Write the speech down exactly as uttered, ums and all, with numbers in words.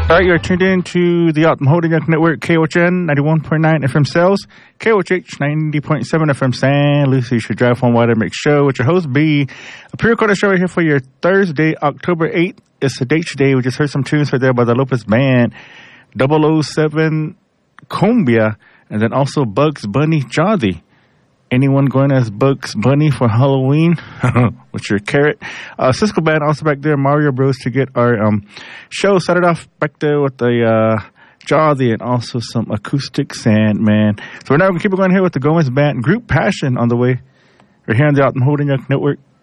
All right, you're tuned in to the Optimum Holding Young Network, K O H N ninety-one point nine F M Sales, K O H H ninety point seven F M San Luis. You should drive one Water Mix Show with your host, B. A pre-recorded show right here for your Thursday, October eighth. It's the date today. We just heard some tunes right there by the Lopez Band, double oh seven Cumbia, and then also Bugs Bunny Jolly. Anyone going as Bugs Bunny for Halloween with your carrot? Uh, Cisco Band also back there, Mario Bros, to get our um, show started off back there with the uh, Jolly and also some acoustic Sandman. So we're now going to keep it going here with the Gomez Band, Group Passion on the way. We're here on the Optimum Holding Young Network,